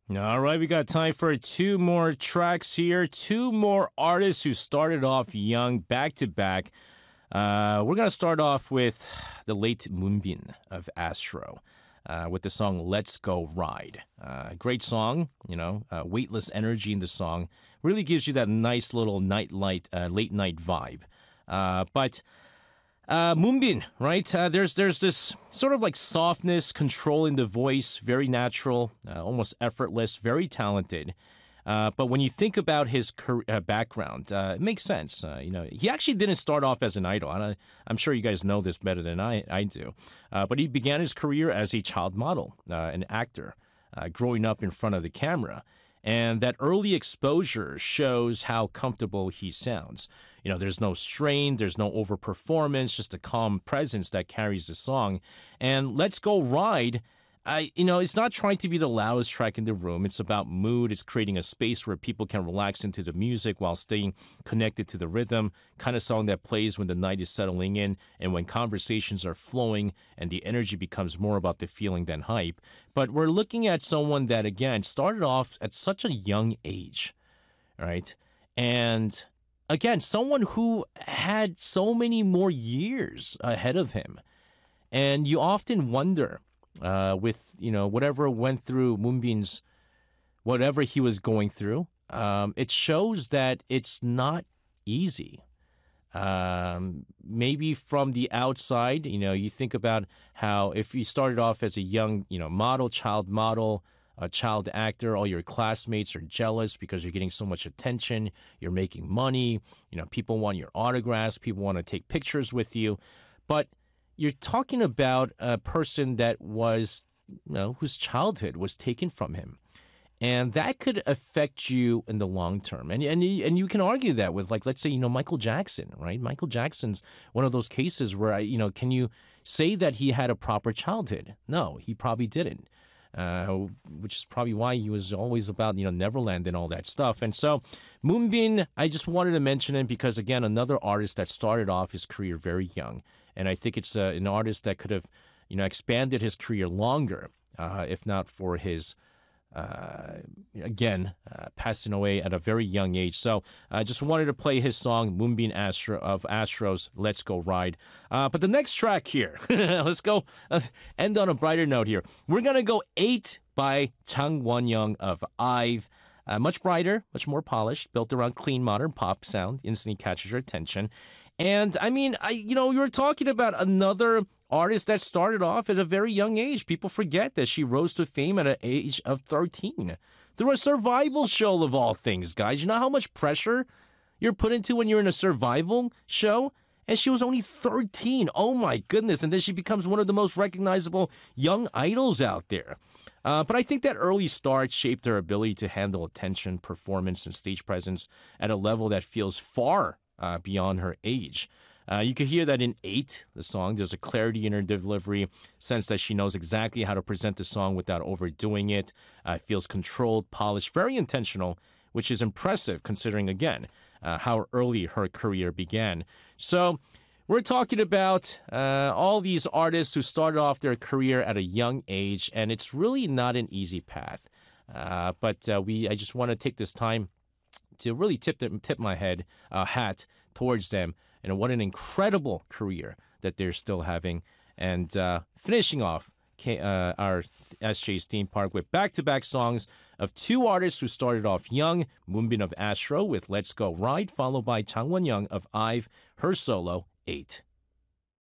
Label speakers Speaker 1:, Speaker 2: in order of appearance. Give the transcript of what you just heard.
Speaker 1: All right, we got time for two more tracks here. Two more artists who started off young, back to back. We're going to start off with the late Moonbin of Astro with the song Let's Go Ride. Great song, weightless energy in the song. Really gives you that nice little late night vibe. But Moonbin, right? There's this sort of like softness, control in the voice, very natural, almost effortless, very talented. But when you think about his background, it makes sense. He actually didn't start off as an idol. I'm sure you guys know this better than I do. But he began his career as a child model, an actor, growing up in front of the camera. And that early exposure shows how comfortable he sounds. There's no strain, there's no overperformance, just a calm presence that carries the song. And Let's Go Ride, it's not trying to be the loudest track in the room. It's about mood. It's creating a space where people can relax into the music while staying connected to the rhythm. Kind of song that plays when the night is settling in and when conversations are flowing and the energy becomes more about the feeling than hype. But we're looking at someone that, again, started off at such a young age, right? And again, someone who had so many more years ahead of him. And you often wonder, with whatever went through Moonbin's, whatever he was going through, it shows that it's not easy. Maybe from the outside, you think about how if you started off as a young, child model, a child actor, all your classmates are jealous because you're getting so much attention, you're making money, people want your autographs, people want to take pictures with you, but you're talking about a person that was, whose childhood was taken from him. And that could affect you in the long term. And you can argue that with, like, let's say, Michael Jackson, right? Michael Jackson's one of those cases where, can you say that he had a proper childhood? No, he probably didn't. Which is probably why he was always about, Neverland and all that stuff. And so Moonbin, I just wanted to mention him because, again, another artist that started off his career very young. And I think it's an artist that could have, expanded his career longer, if not for his, passing away at a very young age. So I just wanted to play his song, Moonbin of Astro's Let's Go Ride. But the next track here, let's go end on a brighter note here. We're going to go 8 by Chang Won-young of IVE. Much brighter, much more polished, built around clean modern pop sound, instantly catches your attention. And we were talking about another artist that started off at a very young age. People forget that she rose to fame at an age of 13 through a survival show of all things, guys. You know how much pressure you're put into when you're in a survival show? And she was only 13. Oh my goodness. And then she becomes one of the most recognizable young idols out there. But I think that early start shaped her ability to handle attention, performance, and stage presence at a level that feels far beyond her age. You can hear that in 8, the song. There's a clarity in her delivery, sense that she knows exactly how to present the song without overdoing it. It feels controlled, polished, very intentional, which is impressive considering, again, how early her career began. So we're talking about all these artists who started off their career at a young age, and it's really not an easy path. But I just want to take this time to really tip my hat towards them. And what an incredible career that they're still having. And finishing off our SJ's theme park with back-to-back songs of 2 artists who started off young. Moonbin of Astro with Let's Go Ride, followed by Chang Won-young of IVE, her solo, 8.